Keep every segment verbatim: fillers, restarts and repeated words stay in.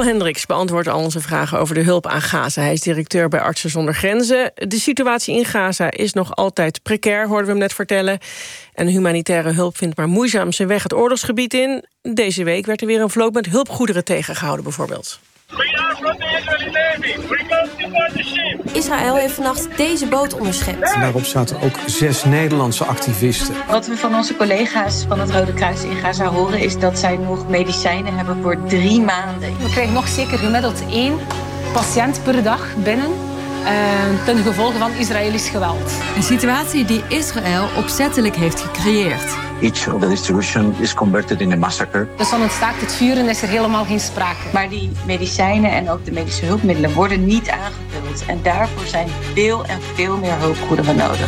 Karel Hendricks beantwoordt al onze vragen over de hulp aan Gaza. Hij is directeur bij Artsen zonder Grenzen. De situatie in Gaza is nog altijd precair, hoorden we hem net vertellen. En humanitaire hulp vindt maar moeizaam zijn weg het oorlogsgebied in. Deze week werd er weer een vloot met hulpgoederen tegengehouden, bijvoorbeeld. Israël heeft vannacht deze boot onderschept. Daarop zaten ook zes Nederlandse activisten. Wat we van onze collega's van het Rode Kruis in Gaza horen is dat zij nog medicijnen hebben voor drie maanden. We krijgen nog zeker gemiddeld één patiënt per dag binnen uh, ten gevolge van Israëlisch geweld. Een situatie die Israël opzettelijk heeft gecreëerd. Each of the distribution is converted in a massacre. Dus van het staakt het vuren is er helemaal geen sprake. Maar die medicijnen en ook de medische hulpmiddelen worden niet aangevuld. En daarvoor zijn veel en veel meer hulpgoederen nodig.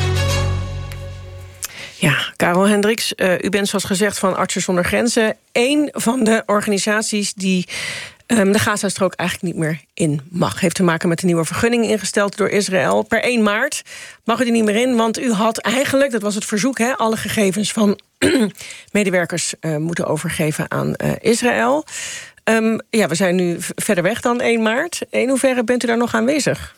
Ja, Karel Hendricks, uh, u bent zoals gezegd van Artsen zonder Grenzen. Eén van de organisaties die um, de Gazastrook eigenlijk niet meer in mag. Heeft te maken met de nieuwe vergunning ingesteld door Israël. Per één maart mag u er niet meer in, want u had eigenlijk, dat was het verzoek, hè, alle gegevens van medewerkers uh, moeten overgeven aan uh, Israël. Um, ja, we zijn nu v- verder weg dan één maart. In hoeverre bent u daar nog aanwezig?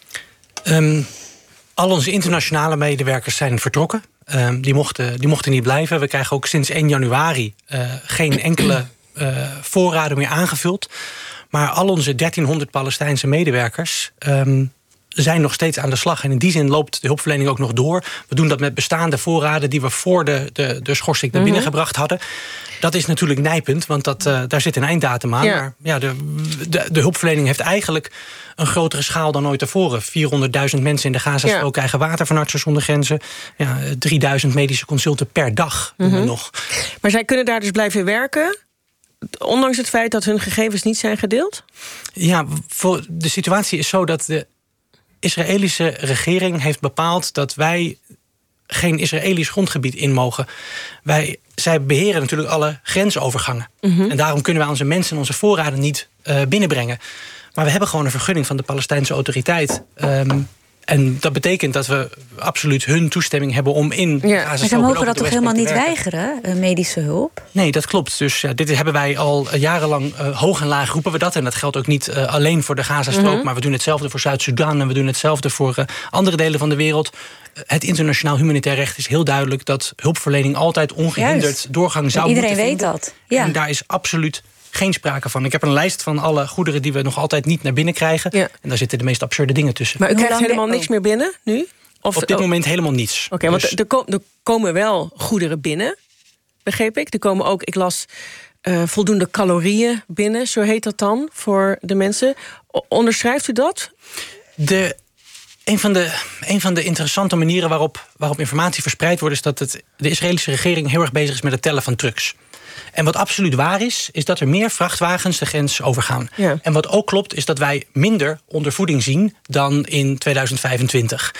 Um, al onze internationale medewerkers zijn vertrokken. Um, die, mochten, die mochten niet blijven. We krijgen ook sinds één januari uh, geen enkele uh, voorraden meer aangevuld. Maar al onze dertienhonderd Palestijnse medewerkers Um, zijn nog steeds aan de slag. En in die zin loopt de hulpverlening ook nog door. We doen dat met bestaande voorraden die we voor de, de, de schorsing naar binnen mm-hmm. gebracht hadden. Dat is natuurlijk nijpend, want dat, uh, daar zit een einddatum aan. Ja. Maar ja, de, de, de hulpverlening heeft eigenlijk een grotere schaal dan ooit tevoren. vierhonderdduizend mensen in de Gazastrook ja. krijgen water van Artsen zonder Grenzen. Ja, drieduizend medische consulten per dag mm-hmm. we nog. Maar zij kunnen daar dus blijven werken, ondanks het feit dat hun gegevens niet zijn gedeeld? Ja, voor de situatie is zo dat de Israëlische regering heeft bepaald dat wij geen Israëlisch grondgebied in mogen. Wij, zij beheren natuurlijk alle grensovergangen. Mm-hmm. En daarom kunnen wij onze mensen en onze voorraden niet uh, binnenbrengen. Maar we hebben gewoon een vergunning van de Palestijnse autoriteit. Um, en dat betekent dat we absoluut hun toestemming hebben om in ja. Maar ze mogen dat toch helemaal niet weigeren, uh, medische hulp? Nee, dat klopt. Dus ja, dit hebben wij al jarenlang uh, hoog en laag roepen we dat. En dat geldt ook niet uh, alleen voor de Gazastrook, mm-hmm. maar we doen hetzelfde voor Zuid-Soedan en we doen hetzelfde voor uh, andere delen van de wereld. Het internationaal humanitair recht is heel duidelijk dat hulpverlening altijd ongehinderd Juist. doorgang zou Iedereen moeten vinden. Iedereen weet dat. Ja. En daar is absoluut geen sprake van. Ik heb een lijst van alle goederen die we nog altijd niet naar binnen krijgen. Ja. En daar zitten de meest absurde dingen tussen. Maar u krijgt helemaal niks meer binnen nu? Of Op dit oh. moment helemaal niets. Oké, okay, dus want er, ko- er komen wel goederen binnen, begreep ik. Er komen ook, ik las, uh, voldoende calorieën binnen, zo heet dat dan, voor de mensen. O- onderschrijft u dat? De... Een van, de, een van de interessante manieren waarop, waarop informatie verspreid wordt, is dat het, de Israëlische regering heel erg bezig is met het tellen van trucks. En wat absoluut waar is, is dat er meer vrachtwagens de grens overgaan. Ja. En wat ook klopt, is dat wij minder ondervoeding zien dan in tweeduizend vijfentwintig.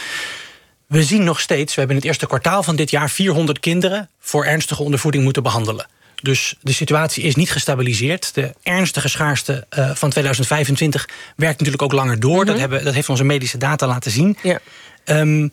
We zien nog steeds, we hebben in het eerste kwartaal van dit jaar vierhonderd kinderen voor ernstige ondervoeding moeten behandelen. Dus de situatie is niet gestabiliseerd. De ernstige schaarste uh, van tweeduizend vijfentwintig werkt natuurlijk ook langer door. Mm-hmm. Dat, hebben, dat heeft onze medische data laten zien. Ja. Um,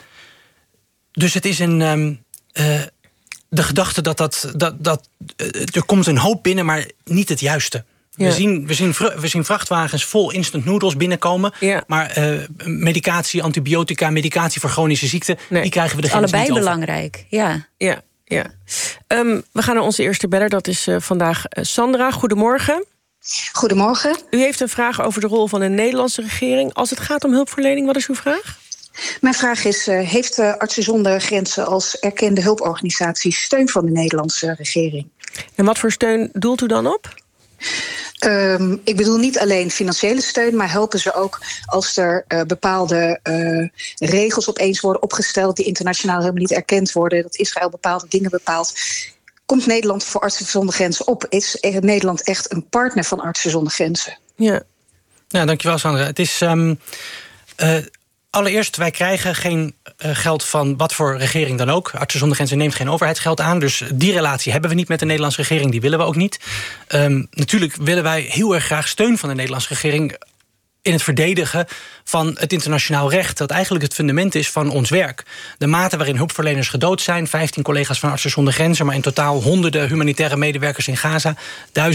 dus het is een Um, uh, de gedachte dat, dat, dat, dat uh, er komt een hoop binnen, maar niet het juiste. Ja. We, zien, we, zien, we zien vrachtwagens vol instant noodles binnenkomen. Ja. Maar uh, medicatie, antibiotica, medicatie voor chronische ziekten, nee. die krijgen we de grens allebei niet over. Belangrijk, ja. Ja. Ja. Um, we gaan naar onze eerste beller, dat is uh, vandaag uh, Sandra. Goedemorgen. Goedemorgen. U heeft een vraag over de rol van de Nederlandse regering als het gaat om hulpverlening. Wat is uw vraag? Mijn vraag is, uh, heeft uh, Artsen zonder Grenzen als erkende hulporganisatie steun van de Nederlandse regering? En wat voor steun doelt u dan op? Um, ik bedoel niet alleen financiële steun, maar helpen ze ook als er uh, bepaalde uh, regels opeens worden opgesteld die internationaal helemaal niet erkend worden, dat Israël bepaalde dingen bepaalt. Komt Nederland voor Artsen zonder Grenzen op? Is Nederland echt een partner van Artsen zonder Grenzen? Ja, ja dankjewel Sandra. Het is Um, uh, Allereerst, wij krijgen geen uh, geld van wat voor regering dan ook. Artsen zonder Grenzen neemt geen overheidsgeld aan. Dus die relatie hebben we niet met de Nederlandse regering. Die willen we ook niet. Um, natuurlijk willen wij heel erg graag steun van de Nederlandse regering in het verdedigen van het internationaal recht, dat eigenlijk het fundament is van ons werk. De mate waarin hulpverleners gedood zijn, vijftien collega's van Artsen zonder Grenzen, maar in totaal honderden humanitaire medewerkers in Gaza, duizenden